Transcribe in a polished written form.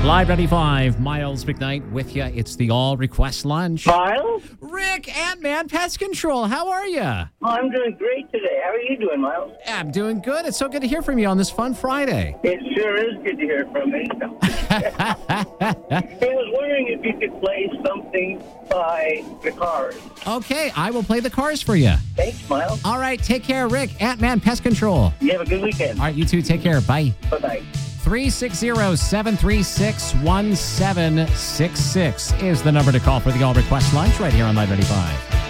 Live 95, Miles McKnight with you. It's the All Request Lunch. Miles? Rick, Ant-Man Pest Control, how are you? I'm doing great today. How are you doing, Miles? I'm doing good. It's so good to hear from you on this fun Friday. It sure is good to hear from me. I was wondering if you could play something by the Cars. Okay, I will play the Cars for you. Thanks, Miles. All right, take care, Rick. Ant-Man Pest Control. You have a good weekend. All right, you too. Take care. Bye. Bye-bye. 360-736-1766 is the number to call for the All Request Lunch right here on Live 95.